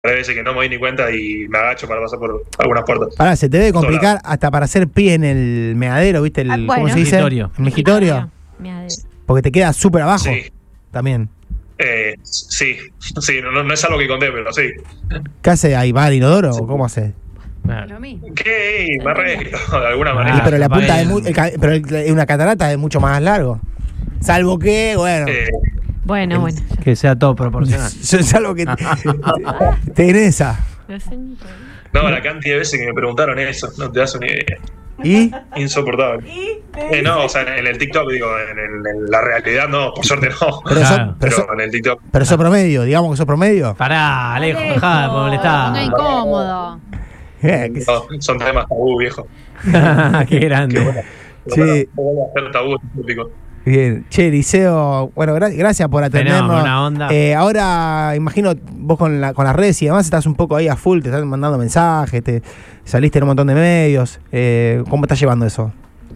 hay veces que no me doy ni cuenta y me agacho para pasar por algunas puertas. Ahora, se te debe complicar hasta para hacer pie en el meadero, ¿viste? ¿Cómo se dice? Mejitorio. El mejitorio. Porque te queda súper abajo. Sí. También. Sí, no es algo que conté, pero sí. ¿Qué hace ahí? ¿Va al inodoro o cómo hace? Claro. ¿Qué? Me arreglo de alguna manera. Pero la capaz punta que- pero una catarata es mucho más largo. Salvo que, bueno. Bueno. Que sea todo proporcional. Salvo que tenés esa. No, la cantidad de veces que me preguntaron eso, no te das una idea. ¿Y? Insoportable. No, o sea, en el TikTok, digo, en la realidad no, por suerte no. Pero en el TikTok. Pero sos promedio, digamos que sos promedio. Pará, Alejo, dejá de molestar. Ponga incómodo. Son temas tabú, viejo. Qué grande. Sí. No voy a hacer tabú típico. Bien. Che, Liceo, bueno, gracias por atendernos. Tenemos buena onda. Ahora, imagino, vos con las redes y demás estás un poco ahí a full, te están mandando mensajes, saliste en un montón de medios. ¿Cómo estás llevando eso?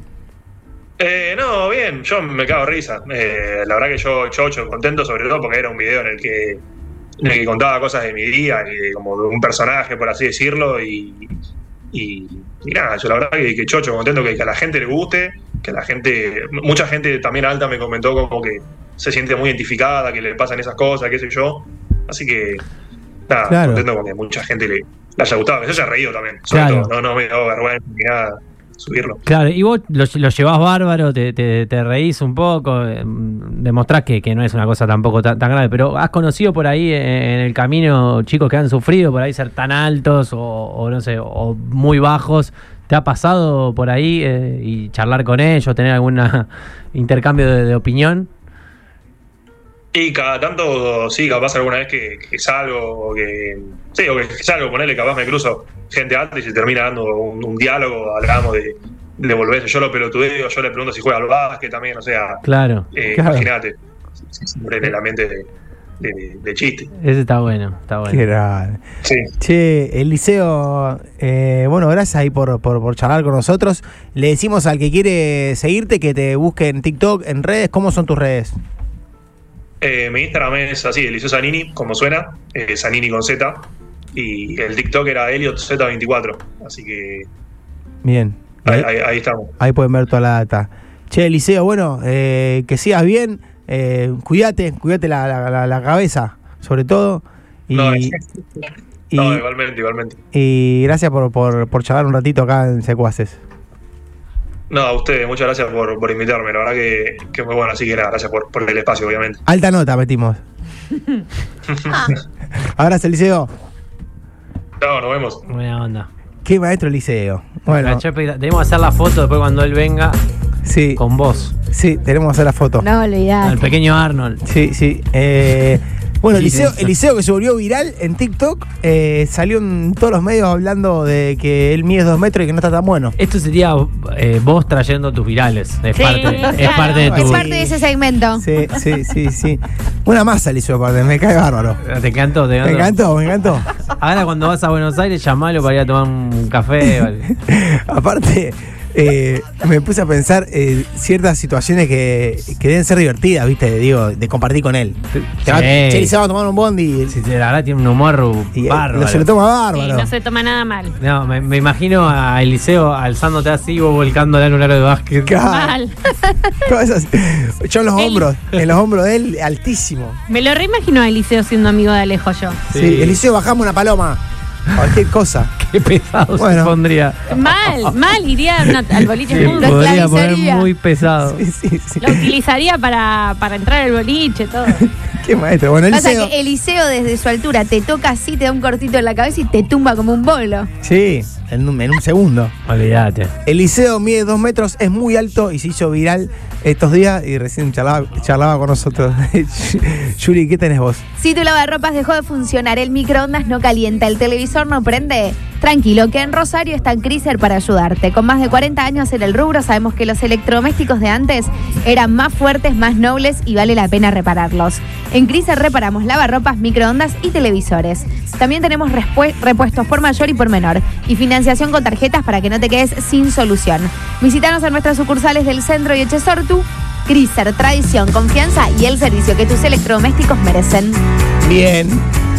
No, bien, yo me cago de risa. La verdad que yo chocho, contento sobre todo porque era un video en el que contaba cosas de mi día, como de un personaje, por así decirlo, y nada, yo la verdad que chocho, contento que a la gente le guste, que mucha gente también alta me comentó como que se siente muy identificada, que le pasan esas cosas, qué sé yo, así que nada, claro. Contento con que mucha gente le haya gustado, que se haya reído también, sobre Claro. todo, no me da vergüenza ni nada subirlo. Claro, y vos lo llevás bárbaro, te reís un poco, demostrás que no es una cosa tampoco tan grave, pero ¿has conocido por ahí en el camino chicos que han sufrido por ahí ser tan altos o no sé, o muy bajos? ¿Te ha pasado por ahí y charlar con ellos, tener algún intercambio de opinión? Y cada tanto, sí, capaz alguna vez que salgo, o que salgo, ponele, capaz me cruzo gente alta y se termina dando un diálogo, hablamos de volverse. Yo lo pelotudeo, yo le pregunto si juega al básquet también, o sea, Claro. imagínate, siempre en la mente de chiste. Ese está bueno, está bueno. Qué grande. Sí. Che, el Liceo, bueno, gracias ahí por charlar con nosotros. Le decimos al que quiere seguirte que te busque en TikTok, en redes. ¿Cómo son tus redes? Mi Instagram es así, el Liceo Zanini, como suena, Zanini con Z, y el TikTok era EliotZ24, así que Bien. ahí estamos. Ahí pueden ver toda la data. Che, Liceo, bueno, que sigas bien. Cuídate la cabeza, sobre todo. Y, No, y, igualmente. y gracias por charlar un ratito acá en Secuaces. No, a ustedes, muchas gracias por invitarme, la verdad que muy bueno, así que nada, gracias por el espacio, obviamente. Alta nota metimos. Abrazo, Liceo. Chao, nos vemos. Buena onda. Qué maestro Liceo. Bueno, Tenemos que hacer la foto después cuando él venga sí, con vos. sí, tenemos que hacer la foto. No olvidás. El pequeño Arnold. Sí. Bueno, Sí, el Liceo que se volvió viral en TikTok, salió en todos los medios hablando de que él mide 2 metros y que no está tan bueno. Esto sería vos trayendo tus virales. Es Sí, parte de es tu. parte de ese segmento. Sí. Una masa el Liceo, aparte, me cae bárbaro. ¿Te encantó? Me encantó. Ahora cuando vas a Buenos Aires, llamalo para ir a tomar un café. Vale. Aparte, me puse a pensar ciertas situaciones que deben ser divertidas, ¿viste? Digo, de compartir con él. Che, Liceo, vamos a tomar un bondi. Sí, la verdad tiene un humor Y bárbaro. se lo toma bárbaro. Sí, no se toma nada mal. No, me imagino a Eliseo alzándote así, vos volcándola en un aro de básquet. Claro. Mal. Todas esas- yo en los hombros de él, altísimo. Me lo reimagino a Eliseo siendo amigo de Alejo yo. Sí. Eliseo, bajamos una paloma. Cualquier cosa. Qué pesado Bueno. se pondría. Mal, iría al boliche Se juntos. podría poner esclavizaría. muy pesado. Sí. Lo utilizaría para entrar al boliche, todo. Qué maestro. Bueno, Pasa Eliseo. que Eliseo desde su altura te toca así, te da un cortito en la cabeza y te tumba como un bolo. Sí, en un segundo. Olvídate. Eliseo mide 2 metros, es muy alto y se hizo viral estos días y recién charlaba con nosotros. Yuri, ¿qué tenés vos? Si tu lavarropas dejó de funcionar, el microondas no calienta, el televisor no prende, tranquilo, que en Rosario está Chrysler para ayudarte. Con más de 40 años en el rubro, sabemos que los electrodomésticos de antes eran más fuertes, más nobles y vale la pena repararlos. En Chrysler reparamos lavarropas, microondas y televisores. También tenemos repuestos por mayor y por menor y financiación con tarjetas para que no te quedes sin solución. Visítanos en nuestras sucursales del Centro y Echesortu. Chrysler, tradición, confianza y el servicio que tus electrodomésticos merecen. Bien.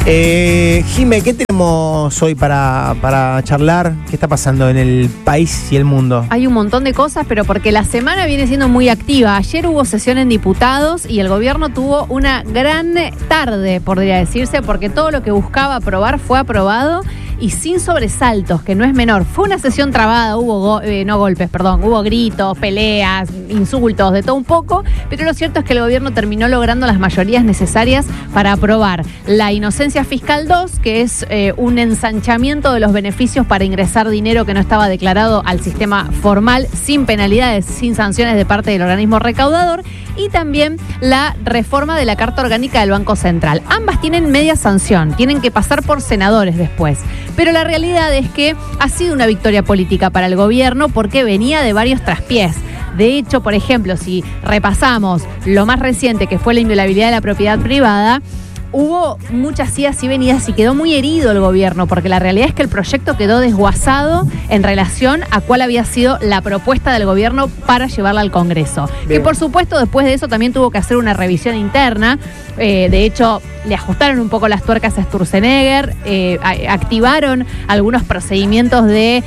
Jime, ¿qué tenemos hoy para charlar? ¿Qué está pasando en el país y el mundo? Hay un montón de cosas, pero porque la semana viene siendo muy activa. Ayer hubo sesión en diputados y el gobierno tuvo una gran tarde, podría decirse, porque todo lo que buscaba aprobar fue aprobado y sin sobresaltos, que no es menor. Fue una sesión trabada, hubo hubo gritos, peleas, insultos, de todo un poco, pero lo cierto es que el gobierno terminó logrando las mayorías necesarias para aprobar la inocencia fiscal 2, que es un ensanchamiento de los beneficios para ingresar dinero que no estaba declarado al sistema formal, sin penalidades, sin sanciones de parte del organismo recaudador, y también la reforma de la Carta Orgánica del Banco Central. Ambas tienen media sanción, tienen que pasar por senadores después. Pero la realidad es que ha sido una victoria política para el gobierno porque venía de varios traspiés. De hecho, por ejemplo, si repasamos lo más reciente, que fue la inviolabilidad de la propiedad privada, hubo muchas idas y venidas y quedó muy herido el gobierno, porque la realidad es que el proyecto quedó desguazado en relación a cuál había sido la propuesta del gobierno para llevarla al Congreso. Bien. Que por supuesto después de eso también tuvo que hacer una revisión interna. De hecho, le ajustaron un poco las tuercas a Sturzenegger, activaron algunos procedimientos de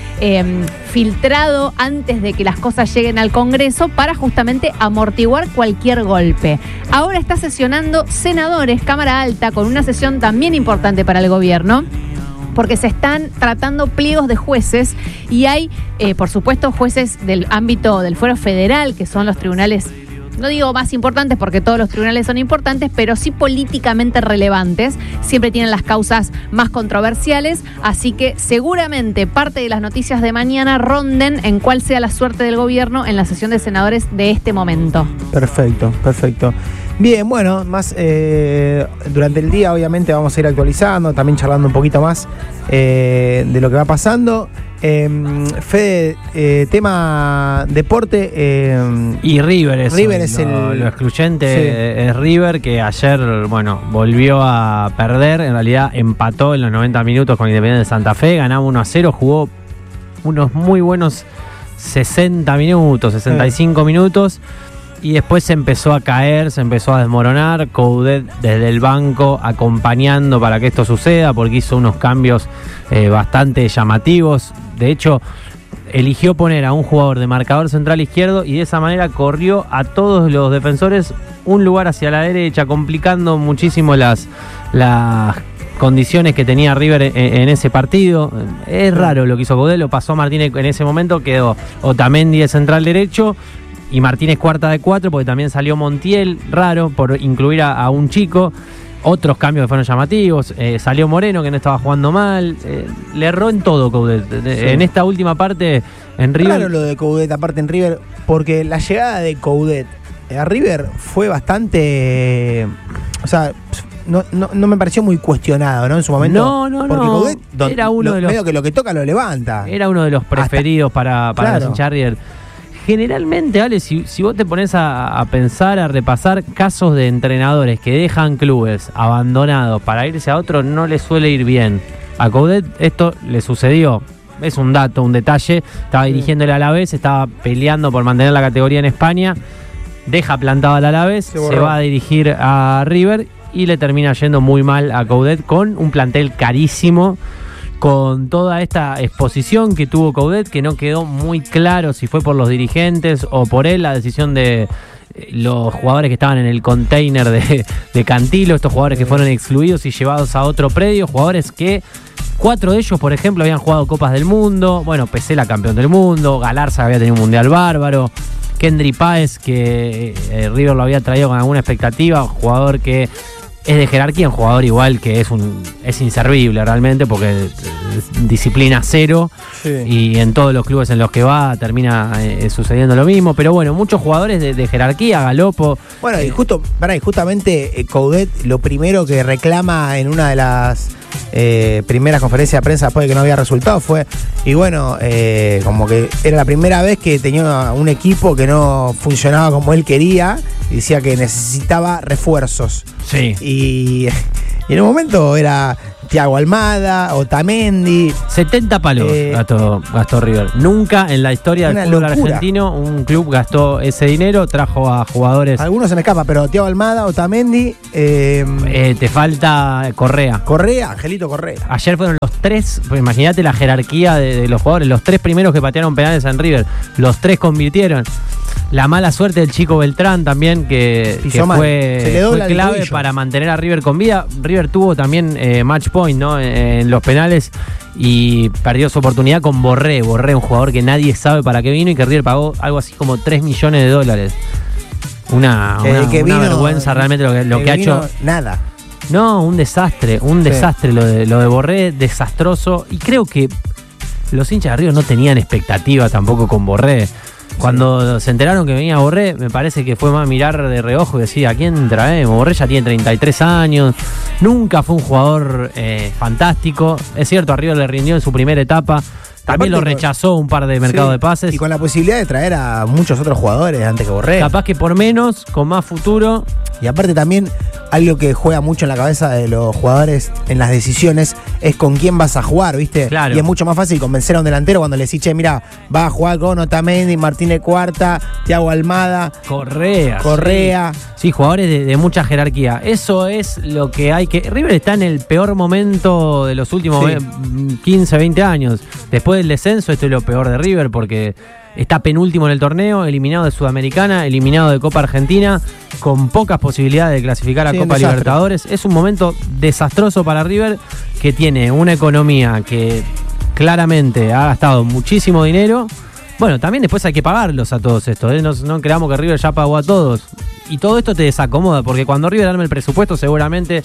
filtrado antes de que las cosas lleguen al Congreso para justamente amortiguar cualquier golpe. Ahora está sesionando senadores, Cámara Alta, con una sesión también importante para el gobierno, porque se están tratando pliegos de jueces y hay, por supuesto, jueces del ámbito del fuero federal, que son los tribunales, no digo más importantes porque todos los tribunales son importantes, pero sí políticamente relevantes. Siempre tienen las causas más controversiales, así que seguramente parte de las noticias de mañana ronden en cuál sea la suerte del gobierno en la sesión de senadores de este momento. Perfecto, perfecto. Bien, bueno, más durante el día obviamente vamos a ir actualizando, también charlando un poquito más de lo que va pasando. Fede, tema deporte y River es lo excluyente, sí. Es River, que ayer volvió a perder, en realidad empató en los 90 minutos con Independiente de Santa Fe, ganaba 1-0, jugó unos muy buenos 60 minutos, 65 minutos, y después se empezó a caer, se empezó a desmoronar. Coudet desde el banco acompañando para que esto suceda, porque hizo unos cambios bastante llamativos. De hecho, eligió poner a un jugador de marcador central izquierdo y de esa manera corrió a todos los defensores un lugar hacia la derecha, complicando muchísimo las condiciones que tenía River en ese partido. Es raro lo que hizo Coudet, lo pasó a Martínez en ese momento, quedó Otamendi de central derecho y Martínez cuarta de 4, porque también salió Montiel, raro, por incluir a un chico. Otros cambios que fueron llamativos. Salió Moreno, que no estaba jugando mal. Le erró en todo Coudet. Sí. En esta última parte, en River. Claro lo de Coudet, aparte en River, porque la llegada de Coudet a River fue bastante. O sea, no me pareció muy cuestionado, ¿no? En su momento. No. Porque Coudet era uno de los. Medio que lo que toca lo levanta. Era uno de los preferidos para los hinchas River. Generalmente, Ale, si vos te pones a pensar, a repasar casos de entrenadores que dejan clubes abandonados para irse a otro, no les suele ir bien. A Coudet esto le sucedió. Es un dato, un detalle. Estaba dirigiendo el Alavés, estaba peleando por mantener la categoría en España. Deja plantado al Alavés, se va a dirigir a River y le termina yendo muy mal a Coudet con un plantel carísimo. Con toda esta exposición que tuvo Coudet, que no quedó muy claro si fue por los dirigentes o por él, la decisión de los jugadores que estaban en el container de Cantilo, estos jugadores que fueron excluidos y llevados a otro predio, jugadores que 4 de ellos, por ejemplo, habían jugado Copas del Mundo. Bueno, Pesela campeón del mundo, Galarza había tenido un mundial bárbaro, Kendry Páez, que River lo había traído con alguna expectativa, jugador que es de jerarquía, un jugador igual que es inservible realmente, porque es disciplina cero, sí. Y en todos los clubes en los que va termina sucediendo lo mismo. Pero bueno, muchos jugadores de jerarquía, Galopo. Bueno, y justamente Coudet lo primero que reclama en una de las primeras conferencias de prensa después de que no había resultado fue, y bueno, como que era la primera vez que tenía un equipo que no funcionaba como él quería, y decía que necesitaba refuerzos. Sí. Y en un momento era Thiago Almada, Otamendi. 70 palos gastó River. Nunca en la historia del fútbol argentino un club gastó ese dinero, trajo a jugadores. Algunos se me escapa, pero Thiago Almada, Otamendi. Te falta Correa. Angelito Correa. Ayer fueron los 3, pues imagínate la jerarquía de los jugadores, los 3 primeros que patearon penales en River, los 3 convirtieron. La mala suerte del chico Beltrán también, que fue clave para mantener a River con vida. River tuvo también match point, ¿no? En los penales y perdió su oportunidad con Borré, un jugador que nadie sabe para qué vino y que River pagó algo así como $3 millones. Una vergüenza realmente lo que ha hecho. Nada. No, un desastre lo de Borré, desastroso. Y creo que los hinchas de River no tenían expectativa tampoco con Borré. Cuando se enteraron que venía Borré, me parece que fue más mirar de reojo y decir, ¿a quién traemos? Borré ya tiene 33 años, nunca fue un jugador fantástico. Es cierto, a River le rindió en su primera etapa. También lo rechazó un par de mercados de pases. Y con la posibilidad de traer a muchos otros jugadores antes que Borré. Capaz que por menos, con más futuro. Y aparte también, algo que juega mucho en la cabeza de los jugadores en las decisiones es con quién vas a jugar, ¿viste? Claro. Y es mucho más fácil convencer a un delantero cuando le decís, che, mira, va a jugar con Otamendi, Martínez Cuarta, Thiago Almada, Correa. Sí, jugadores de mucha jerarquía. Eso es lo que hay que... River está en el peor momento de los últimos 15, 20 años. Después del descenso, esto es lo peor de River porque está penúltimo en el torneo, eliminado de Sudamericana, eliminado de Copa Argentina, con pocas posibilidades de clasificar a Copa Libertadores. Es un momento desastroso para River, que tiene una economía que claramente ha gastado muchísimo dinero. Bueno, también después hay que pagarlos a todos estos, ¿eh? No creamos que River ya pagó a todos. Y todo esto te desacomoda, porque cuando River arme el presupuesto seguramente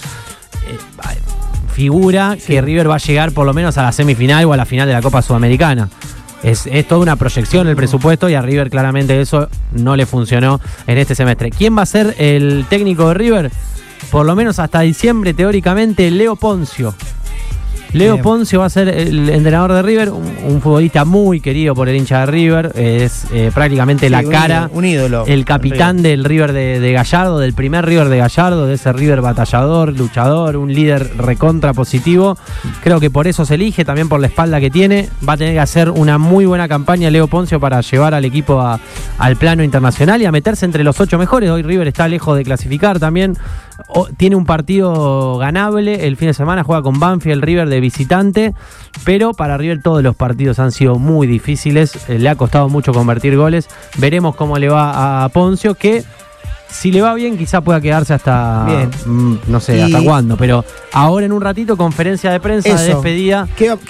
figura que River va a llegar por lo menos a la semifinal o a la final de la Copa Sudamericana. Es toda una proyección el presupuesto y a River claramente eso no le funcionó en este semestre. ¿Quién va a ser el técnico de River? Por lo menos hasta diciembre, teóricamente, Leo Poncio. Leo Poncio va a ser el entrenador de River, un futbolista muy querido por el hincha de River, es prácticamente la cara, un ídolo, el capitán del River de Gallardo, del primer River de Gallardo, de ese River batallador, luchador, un líder recontra positivo. Creo que por eso se elige, también por la espalda que tiene. Va a tener que hacer una muy buena campaña Leo Poncio para llevar al equipo al plano internacional y a meterse entre los 8 mejores. Hoy River está lejos de clasificar también. Tiene un partido ganable el fin de semana, juega con Banfield, River de visitante, pero para River todos los partidos han sido muy difíciles, le ha costado mucho convertir goles. Veremos cómo le va a Poncio, que si le va bien quizá pueda quedarse hasta no sé hasta cuándo, pero ahora en un ratito conferencia de prensa de despedida.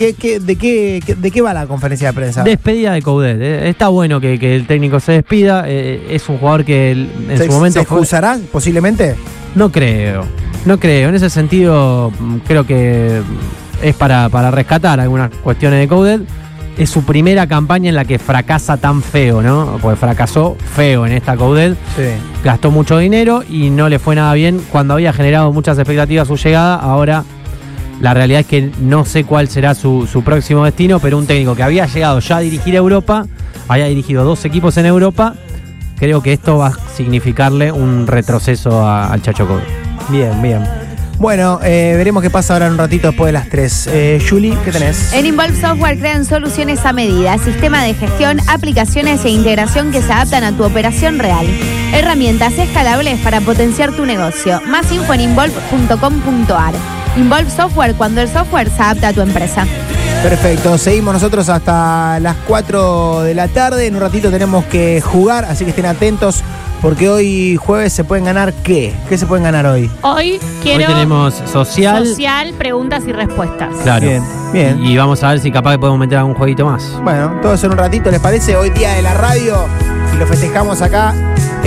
¿De qué va la conferencia de prensa? Despedida de Coudet. Está bueno que el técnico se despida, es un jugador que en su momento... ¿Se excusará posiblemente? No creo. En ese sentido, creo que es para rescatar algunas cuestiones de Coudet. Es su primera campaña en la que fracasa tan feo, ¿no? Porque fracasó feo en esta Coudet. Sí. Gastó mucho dinero y no le fue nada bien cuando había generado muchas expectativas su llegada. Ahora, la realidad es que no sé cuál será su próximo destino, pero un técnico que había llegado ya a dirigir Europa, había dirigido 2 equipos en Europa. Creo que esto va a significarle un retroceso al Chacho Coudet. Bien. Bueno, veremos qué pasa ahora en un ratito después de las 3. Juli, ¿qué tenés? En Involve Software crean soluciones a medida, sistema de gestión, aplicaciones e integración que se adaptan a tu operación real. Herramientas escalables para potenciar tu negocio. Más info en involve.com.ar. Involve Software, cuando el software se adapta a tu empresa. Perfecto, seguimos nosotros hasta las 4 de la tarde. En un ratito tenemos que jugar, así que estén atentos, porque hoy jueves se pueden ganar ¿qué? ¿Qué se pueden ganar hoy? Hoy tenemos social, preguntas y respuestas. Claro. Bien. Y vamos a ver si capaz que podemos meter algún jueguito más. Bueno, todo eso en un ratito, ¿les parece? Hoy día de la radio y lo festejamos acá